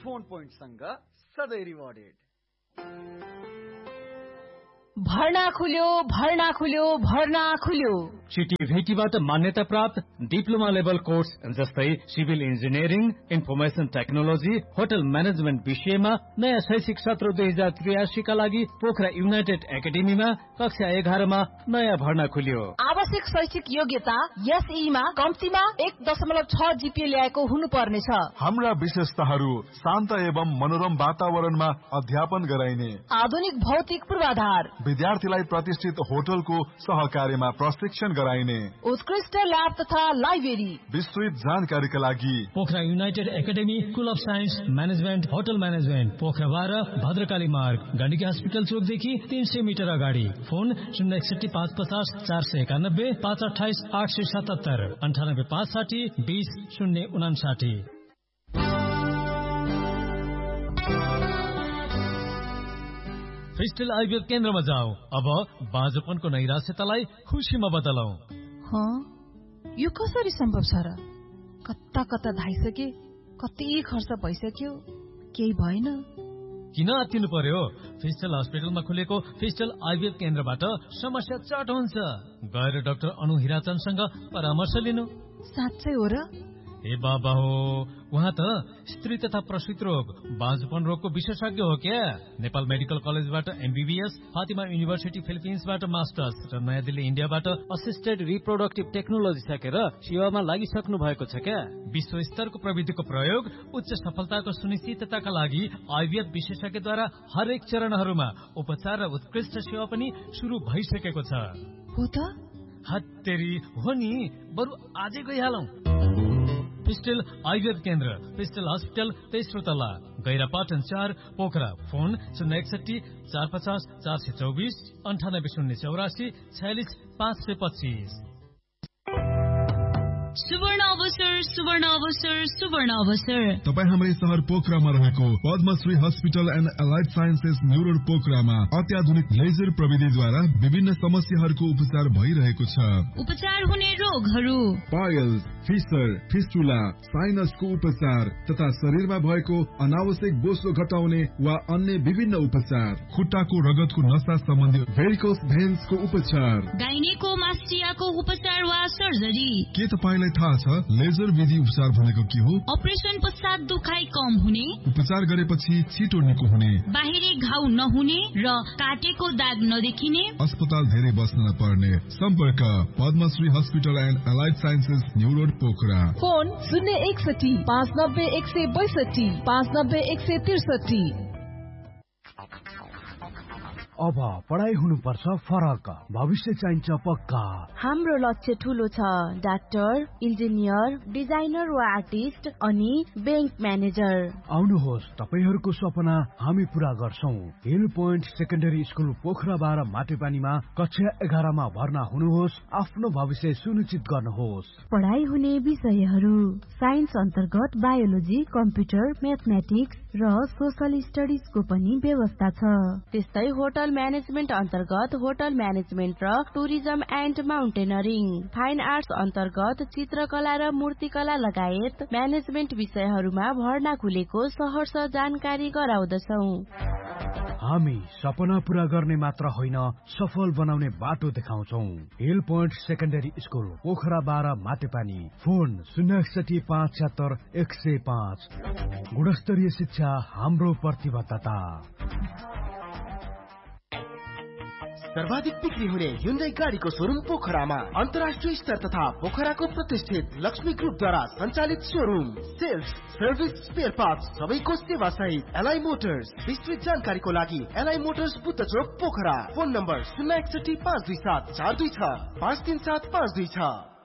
Phone point सँग सधैँ rewarded. भर्ना खुल्यो। सिटिभेटीबाट मान्यता प्राप्त डिप्लोमा लेभल कोर्स जस्तै civil engineering, information technology, hotel management विषयमा नयाँ शैक्षिक सत्र 2083 का लागि पोखरा युनाइटेड एकाडेमीमा कक्षा 11 मा नयाँ भर्ना खुल्यो। आवश्यक शैक्षिक योग्यता एसई मा कम्तीमा 1.6 जीपीए ल्याएको हुनुपर्नेछ। हाम्रा विशेषताहरू शान्त एवं मनोरम वातावरणमा अध्यापन गराइने, आधुनिक भौतिक पूर्वाधार, विद्यार्थीलाई प्रतिष्ठित होटलको सहकार्यमा प्रशिक्षण गराइने, उत्कृष्ट ल्याब तथा लाइब्रेरी। विस्तृत जानकारीका लागि Pokhara United academy, school of science management, hotel management, Pokhara 12, Bhadrakali मार्ग, गण्डकी हस्पिटल चोकदेखि 300 मिटर अगाडि। फोन 061 550 491 528 877 98 560 20 059। फिस्टल आइभीएफ केन्द्रमा जाऊ। अब बाँझोपनको नैराश्यतालाई खुसीमा बदलौ। यो कसरी सम्भव छ र? कता कता धाइसके, कति खर्च भइसक्यो, केही भएन। किन आत्तिनु पर्यो? फिस्टल हस्पिटलमा खुलेको फिस्टल आइभीएफ केन्द्रबाट समस्या चट हुन्छ। गएर डाक्टर अनु हिराचन्दसँग परामर्श लिनु। साँच्चै हो र? ए बाबा हो, उहाँ त स्त्री तथा प्रसूति रोग, बाँझोपन रोगको विशेषज्ञ हो क्या। नेपाल मेडिकल कलेजबाट एमबीबीएस, फातिमा युनिभर्सिटी फिलिपिन्सबाट मास्टर्स र नयाँ दिल्ली इन्डियाबाट असिस्टेड रिप्रोडक्टिभ टेक्नोलोजी सकेर सेवामा लागिसक्नु भएको छ क्या। विश्व स्तरको प्रविधिको प्रयोग उच्च सफलताको सुनिश्चितताका लागि आइभीएफ विशेषज्ञद्वारा हरेक चरणहरूमा उपचार र उत्कृष्ट सेवा पनि शुरू भइसकेको छ। हो त? हत्तेरी हो नि, बरु आजै गइहालौं। फिस्टल आइभीएफ केन्द्र, फिस्टल हस्पिटल, तेस्रो तला, गैरापाटन 4, पोखरा। फोन 061 450 424 98 084 46 525। सुवर्ण अवसर। तपाईँ हाम्रै शहर पोखरामा रहेको Padmashri hospital and allied sciences new road पोखरामा अत्याधुनिक लेजर प्रविधिद्वारा विभिन्न समस्याहरूको उपचार भइरहेको छ। उपचार हुने रोगहरू पाइल्स, फिसर, फिस्टुला, साइनसको उपचार तथा शरीरमा भएको अनावश्यक बोसो घटाउने वा अन्य विभिन्न उपचार, खुट्टाको रगतको नसा सम्बन्धी भेरिकोस भेन्सको उपचार, गाइनेकोमास्टियाको उपचार वा सर्जरी। के तपाईलाई थाहा छ लेजर विधि उपचार भनेको के हो? अपरेसन पश्चात दुखाइ कम हुने, उपचार गरेपछि छिटो निको हुने, बाहिरी घाउ नहुने र काटेको दाग नदेखिने, अस्पताल धेरै बस्न नपर्ने। सम्पर्क Padmashri hospital and allied sciences new road Pokhara. Phone 061 590 162 590 163। अब पढाइ हुनुपर्छ फरक, भविष्य चाहिन्छ पक्का। हाम्रो लक्ष्य ठूलो छ, डाक्टर, इन्जिनियर, डिजाइनर वा आर्टिस्ट अनि बैंक म्यानेजर। आउनुहोस्, तपाईहरूको सपना हामी पूरा गर्छौं। Hill point secondary school Pokhara 12 माटेपानीमा कक्षा 11 मा भर्ना हुनुहोस्, आफ्नो भविष्य सुनिश्चित गर्नुहोस्। पढाइ हुने विषयहरू साइन्स अन्तर्गत बायोलोजी, कम्प्युटर, म्याथमेटिक्स र सोशल स्टडिजको पनि व्यवस्था छ। त्यस्तै होटल म्यानेजमेन्ट अन्तर्गत होटल म्यानेजमेन्ट र tourism and mountaineering, fine arts अन्तर्गत चित्रकला र मूर्तिकला लगायत म्यानेजमेन्ट विषयहरूमा भर्ना खुलेको सहर्ष जानकारी गराउँदछौं। हामी सपना पूरा गर्ने मात्र होइन, सफल बनाउने बाटो देखाउँछौ। Hill point secondary school Pokhara 12 माटेपानी। Phone 061 576 105। गुणस्तरीय शिक्षा हाम्रो प्रतिबद्धता। सर्वाधिक बिक्री हुने Hyundai गाडीको शोरूम पोखरामा, अन्तर्राष्ट्रिय स्तर तथा पोखराको प्रतिष्ठित लक्ष्मी ग्रुपद्वारा सञ्चालित showroom. Sales, service, spare parts सबैको सेवा सहित एलआई मोटर्स। विस्तृत जानकारीको लागि एलआई मोटर्स बुद्ध चोक पोखरा। Phone number 061 527 426 537 526।